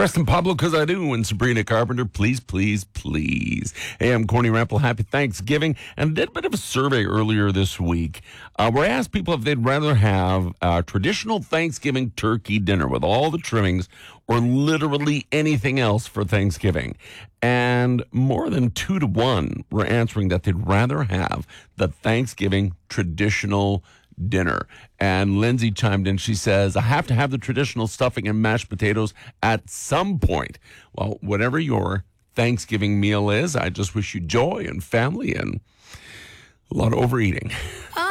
Preston Pablo, because I do, and Sabrina Carpenter, please, please, please. Hey, I'm Corny Rample. Happy Thanksgiving. And I did a bit of a survey earlier this week where I asked people if they'd rather have a traditional Thanksgiving turkey dinner with all the trimmings or literally anything else for Thanksgiving. And more than 2 to 1 were answering that they'd rather have the Thanksgiving traditional dinner. And Lindsay chimed in. She says, I have to have the traditional stuffing and mashed potatoes at some point. Well, whatever your Thanksgiving meal is, I just wish you joy and family and a lot of overeating.